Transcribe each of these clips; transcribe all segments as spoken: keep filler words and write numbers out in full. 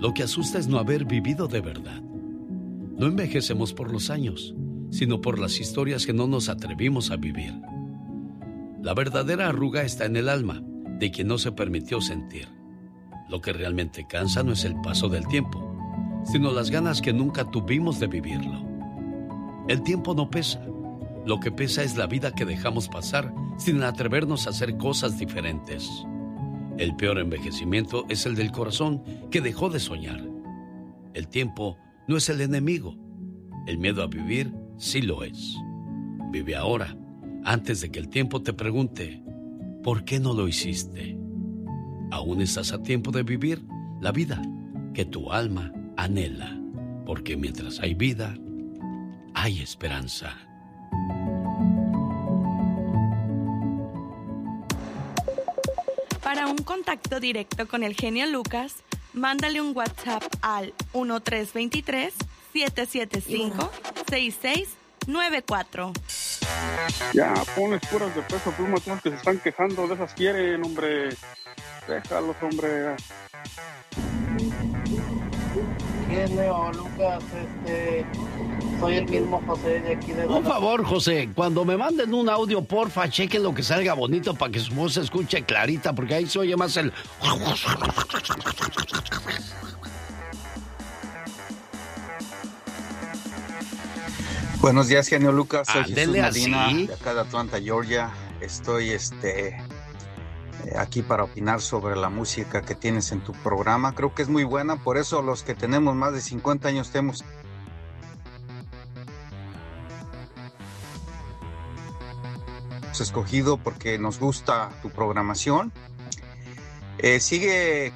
Lo que asusta es no haber vivido de verdad. No envejecemos por los años, sino por las historias que no nos atrevimos a vivir. La verdadera arruga está en el alma de quien no se permitió sentir. Lo que realmente cansa no es el paso del tiempo, sino las ganas que nunca tuvimos de vivirlo. El tiempo no pesa. Lo que pesa es la vida que dejamos pasar sin atrevernos a hacer cosas diferentes. El peor envejecimiento es el del corazón que dejó de soñar. El tiempo no es el enemigo. El miedo a vivir sí lo es. Vive ahora, antes de que el tiempo te pregunte, ¿por qué no lo hiciste? Aún estás a tiempo de vivir la vida que tu alma anhela, porque mientras hay vida, hay esperanza. Para un contacto directo con el genio Lucas, mándale un WhatsApp al uno tres dos tres, siete siete cinco, seis seis nueve cuatro. Ya, pones puras de Peso Pluma, todos que se están quejando de esas quieren, hombre. Déjalos, hombre. Genio Lucas, este, soy el mismo José de aquí de... Un favor, José, cuando me manden un audio, porfa, chequen lo que salga bonito para que su voz se escuche clarita, porque ahí se oye más el... Buenos días, genio Lucas, soy Ándele Jesús Medina, así. de acá de Atlanta, Georgia. Estoy este, aquí para opinar sobre la música que tienes en tu programa. Creo que es muy buena, por eso los que tenemos más de cincuenta años te hemos escogido porque nos gusta tu programación. Eh, sigue...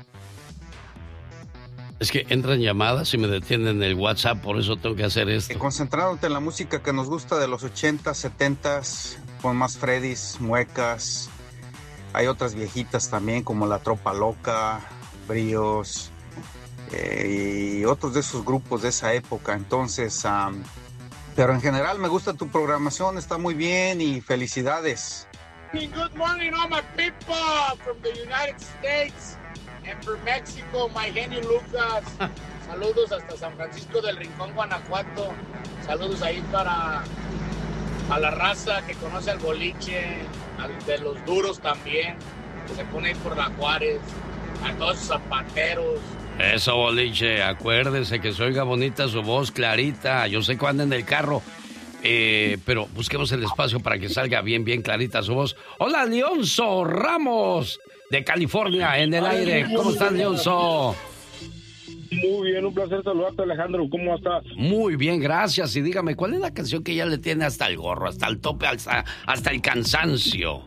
Es que entran llamadas y me detienen el WhatsApp, por eso tengo que hacer esto. Concentrándote en la música que nos gusta de los ochentas, setentas, con más Freddys, Muecas. Hay otras viejitas también, como La Tropa Loca, Bríos, eh, y otros de esos grupos de esa época. Entonces, um, pero en general me gusta tu programación, está muy bien y felicidades. Good morning, all my people from the United States. And for Mexico, my genio Lucas. Saludos hasta San Francisco del Rincón, Guanajuato. Saludos ahí para a la raza que conoce al boliche, al de los duros también, que se pone ahí por la Juárez, a todos sus zapateros. Eso, boliche, acuérdese que se oiga bonita su voz, clarita. Yo sé que anda en el carro, eh, pero busquemos el espacio para que salga bien, bien clarita su voz. Hola, Leonzo Ramos, de California, en el aire. ¿Cómo estás, Leonzo? Muy bien, un placer saludarte, Alejandro. ¿Cómo estás? Muy bien, gracias. Y dígame, ¿cuál es la canción que ya le tiene hasta el gorro, hasta el tope, hasta, hasta el cansancio?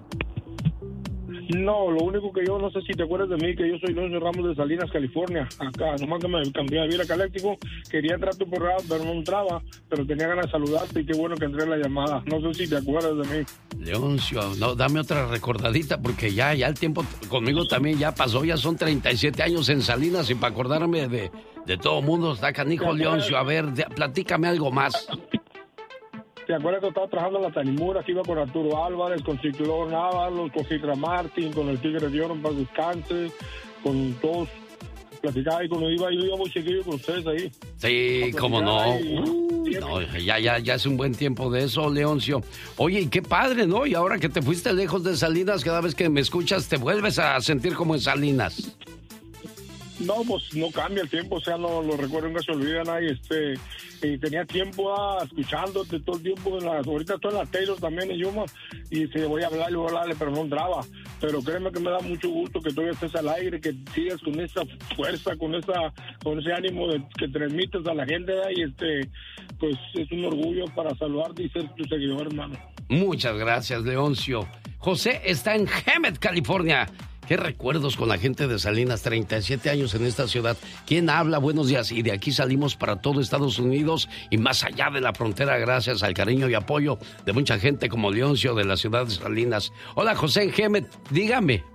No, lo único que yo, no sé si te acuerdas de mí, que yo soy Leoncio Ramos de Salinas, California. Acá, nomás que me cambié a Vila Caléctico. Quería entrar a tu programa, pero no entraba. Pero tenía ganas de saludarte y qué bueno que entré en la llamada. No sé si te acuerdas de mí. Leoncio, no, dame otra recordadita, porque ya, ya el tiempo conmigo también ya pasó. Ya son treinta y siete años en Salinas y para acordarme de, de todo mundo está canijo, Leoncio. A ver, de, platícame algo más. ¿Te acuerdas que estaba trabajando en la Tanimura, que iba con Arturo Álvarez, con Ciclón Ábalos, con Citra Martín, con el Tigre de Oro, en paz descanse, con todos? Platicaba y cuando iba, yo iba muy seguido con ustedes ahí. Sí, cómo no. Uh, no. Ya, ya, ya es un buen tiempo de eso, Leoncio. Oye, y qué padre, ¿no? Y ahora que te fuiste lejos de Salinas, cada vez que me escuchas, te vuelves a sentir como en Salinas. No, pues no cambia el tiempo, o sea, no lo recuerdo, nunca se olvidan ahí, este, y tenía tiempo ah, escuchándote todo el tiempo, en la, ahorita estoy en la Taylor también en Yuma, y te voy a hablar, y voy a hablarle, pero no entraba, pero créeme que me da mucho gusto que todavía estés al aire, que sigas con esa fuerza, con esa, con ese ánimo de, que transmites a la gente, y este, pues es un orgullo para saludarte y ser tu seguidor, hermano. Muchas gracias, Leoncio. José está en Hemet, California. ¿Qué recuerdos con la gente de Salinas? treinta y siete años en esta ciudad. ¿Quién habla? Buenos días. Y de aquí salimos para todo Estados Unidos y más allá de la frontera gracias al cariño y apoyo de mucha gente como Leoncio de la ciudad de Salinas. Hola, José Gemet, dígame.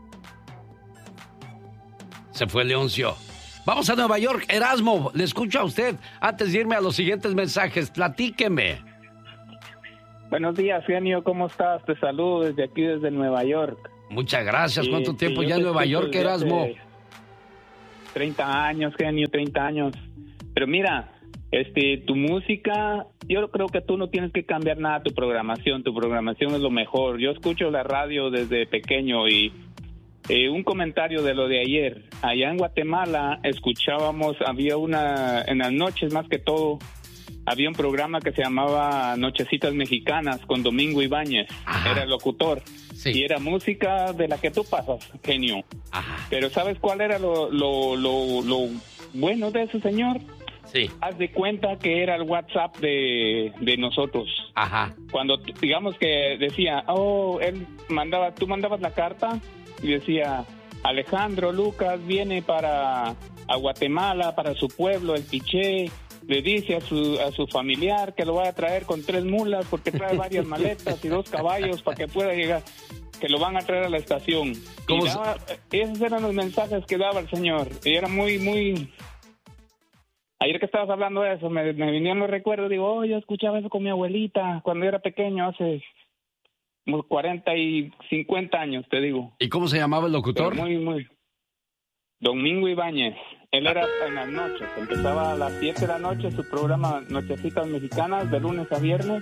Se fue Leoncio. Vamos a Nueva York. Erasmo, le escucho a usted. Antes de irme a los siguientes mensajes, platíqueme. Buenos días, genio. ¿Cómo estás? Te saludo desde aquí, desde Nueva York. Muchas gracias. ¿Cuánto sí, tiempo sí, ya en Nueva York, Erasmo? Hace, treinta años, genio, treinta años. Pero mira, este, tu música, yo creo que tú no tienes que cambiar nada tu programación. Tu programación es lo mejor. Yo escucho la radio desde pequeño y eh, un comentario de lo de ayer. Allá en Guatemala escuchábamos, había una, en las noches más que todo, había un programa que se llamaba Nochecitas Mexicanas con Domingo Ibáñez. Ajá. Era el locutor. Sí. Y era música de la que tú pasas, genio. Ajá. Pero ¿sabes cuál era lo, lo, lo, lo bueno de ese señor? Sí. Haz de cuenta que era el WhatsApp de, de nosotros. Ajá. Cuando, digamos que decía, oh, él mandaba, tú mandabas la carta y decía, Alejandro Lucas viene para a Guatemala, para su pueblo, el Piché. Le dice a su a su familiar que lo vaya a traer con tres mulas porque trae varias maletas y dos caballos para que pueda llegar, que lo van a traer a la estación. ¿Cómo y daba, esos eran los mensajes que daba el señor. Y era muy, muy... Ayer que estabas hablando de eso, me, me vinieron los recuerdos. Digo, oh, yo escuchaba eso con mi abuelita cuando era pequeño, hace unos cuarenta y cincuenta años, te digo. ¿Y cómo se llamaba el locutor? Pero muy, muy... Domingo Ibáñez. Él era en las noches, empezaba a las siete de la noche su programa Nochecitas Mexicanas, de lunes a viernes,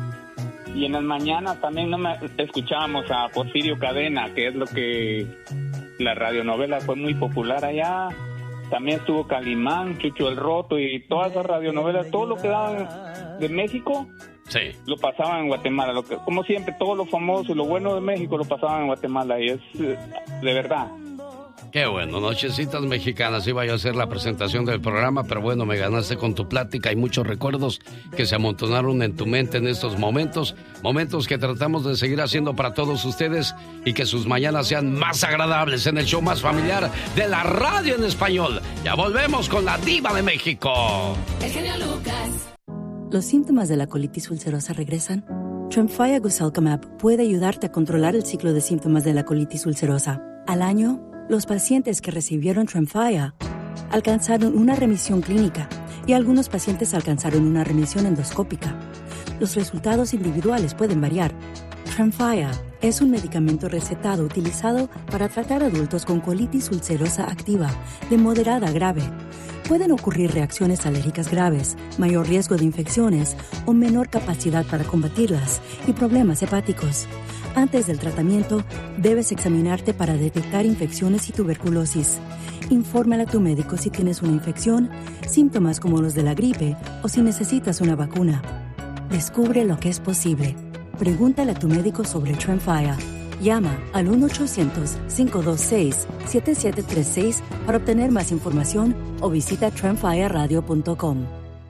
y en las mañanas también no me, escuchábamos a Porfirio Cadena, que es lo que la radionovela fue muy popular allá. También estuvo Calimán, Chucho el Roto y todas esas radionovelas, todo lo que daban de México, sí, lo pasaban en Guatemala. Lo que, como siempre, todo lo famoso y lo bueno de México lo pasaban en Guatemala, y es de verdad. Qué bueno, Nochecitas Mexicanas. Iba yo a hacer la presentación del programa, pero bueno, me ganaste con tu plática. Hay muchos recuerdos que se amontonaron en tu mente en estos momentos. Momentos que tratamos de seguir haciendo para todos ustedes y que sus mañanas sean más agradables en el show más familiar de la radio en español. Ya volvemos con la Diva de México. El genio Lucas. ¿Los síntomas de la colitis ulcerosa regresan? Tremfya Guselkumab puede ayudarte a controlar el ciclo de síntomas de la colitis ulcerosa. Al año, los pacientes que recibieron Tremfya alcanzaron una remisión clínica y algunos pacientes alcanzaron una remisión endoscópica. Los resultados individuales pueden variar. Tremfya es un medicamento recetado utilizado para tratar adultos con colitis ulcerosa activa de moderada a grave. Pueden ocurrir reacciones alérgicas graves, mayor riesgo de infecciones o menor capacidad para combatirlas y problemas hepáticos. Antes del tratamiento, debes examinarte para detectar infecciones y tuberculosis. Infórmale a tu médico si tienes una infección, síntomas como los de la gripe o si necesitas una vacuna. Descubre lo que es posible. Pregúntale a tu médico sobre Tremfya. Llama al uno ochocientos, cinco dos seis, siete siete tres seis para obtener más información o visita tremfya radio punto com.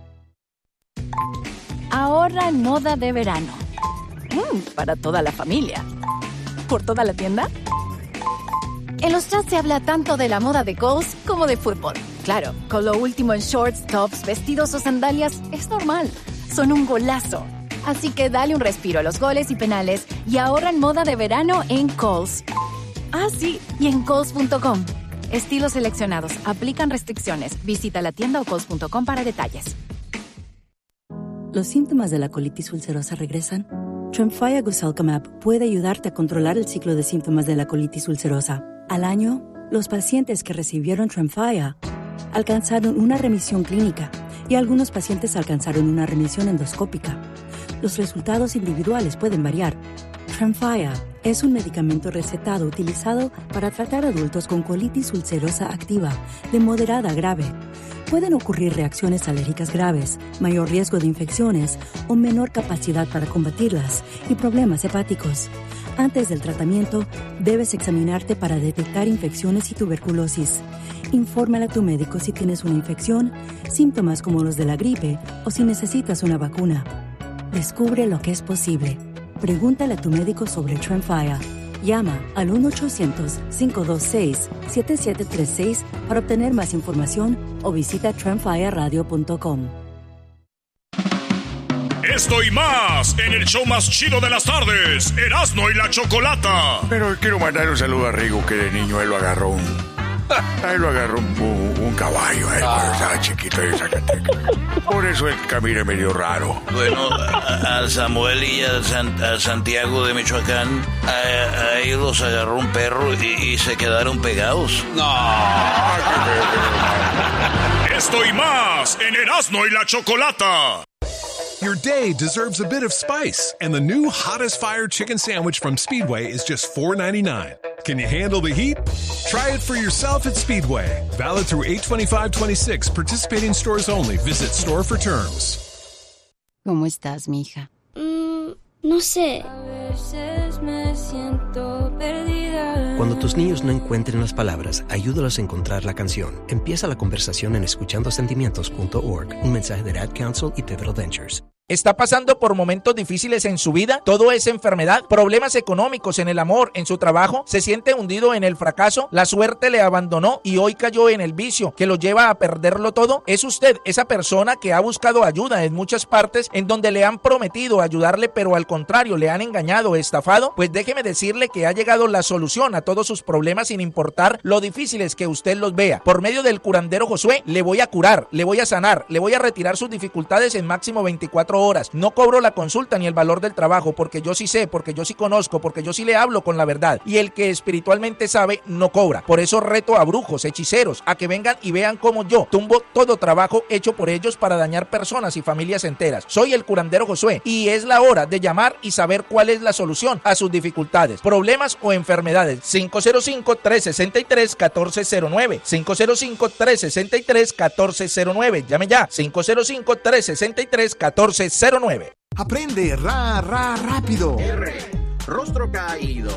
Ahorra en moda de verano. Mm, para toda la familia. ¿Por toda la tienda? En los chats se habla tanto de la moda de Kohl's como de fútbol. Claro, con lo último en shorts, tops, vestidos o sandalias es normal. Son un golazo. Así que dale un respiro a los goles y penales y ahorra en moda de verano en Kohl's. Ah, sí, y en Kohl's punto com. Estilos seleccionados. Aplican restricciones. Visita la tienda o Kohl's punto com para detalles. ¿Los síntomas de la colitis ulcerosa regresan? Tremfya Guselkumab puede ayudarte a controlar el ciclo de síntomas de la colitis ulcerosa. Al año, los pacientes que recibieron Tremfya alcanzaron una remisión clínica y algunos pacientes alcanzaron una remisión endoscópica. Los resultados individuales pueden variar. Tremfya es un medicamento recetado utilizado para tratar adultos con colitis ulcerosa activa de moderada a grave. Pueden ocurrir reacciones alérgicas graves, mayor riesgo de infecciones o menor capacidad para combatirlas y problemas hepáticos. Antes del tratamiento, debes examinarte para detectar infecciones y tuberculosis. Infórmale a tu médico si tienes una infección, síntomas como los de la gripe o si necesitas una vacuna. Descubre lo que es posible. Pregúntale a tu médico sobre Tremfya. Llama al uno ochocientos, cinco dos seis, siete siete tres seis para obtener más información o visita tremfya radio punto com. Esto y más en el show más chido de las tardes, Erasmo y la Chocolata. Pero quiero mandar un saludo a Rigo, que de niño él lo agarró un... Ahí lo agarró un, un, un caballo, eh, cuando estaba chiquito de Zacatecas. por eso él camina medio raro. Bueno, a, al Samuel y al San, a Santiago de Michoacán, a, a ellos los agarró un perro y, y se quedaron pegados. No. Esto y más en Erasmo y la Chocolata. Your day deserves a bit of spice, and the new Hottest Fire Chicken Sandwich from Speedway is just four ninety-nine. Can you handle the heat? Try it for yourself at Speedway. Valid through eight twenty-five twenty-six. Participating stores only. Visit store for terms. ¿Cómo estás, mija? Mm, no sé. A veces me siento perdida. Cuando tus niños no encuentren las palabras, ayúdalos a encontrar la canción. Empieza la conversación en escuchando sentimientos punto org. Un mensaje de Ad Council y Pivotal Ventures. ¿Está pasando por momentos difíciles en su vida? ¿Todo es enfermedad? ¿Problemas económicos en el amor, en su trabajo? ¿Se siente hundido en el fracaso? ¿La suerte le abandonó y hoy cayó en el vicio que lo lleva a perderlo todo? ¿Es usted esa persona que ha buscado ayuda en muchas partes en donde le han prometido ayudarle, pero al contrario le han engañado, estafado? Pues déjeme decirle que ha llegado la solución a todos sus problemas sin importar lo difíciles que usted los vea. Por medio del curandero Josué, le voy a curar, le voy a sanar, le voy a retirar sus dificultades en máximo veinticuatro horas. No cobro la consulta ni el valor del trabajo, porque yo sí sé, porque yo sí conozco, porque yo sí le hablo con la verdad, y el que espiritualmente sabe no cobra. Por eso reto a brujos, hechiceros, a que vengan y vean cómo yo tumbo todo trabajo hecho por ellos para dañar personas y familias enteras. Soy el curandero Josué y es la hora de llamar y saber cuál es la solución a sus dificultades, problemas o enfermedades. Cinco cero cinco, tres seis tres, uno cuatro cero nueve. cinco cero cinco, tres seis tres, uno cuatro cero nueve. Llame ya. cinco cero cinco, tres seis tres, uno cuatro cero nueve. Aprende ra, ra, rápido. R, rostro caído.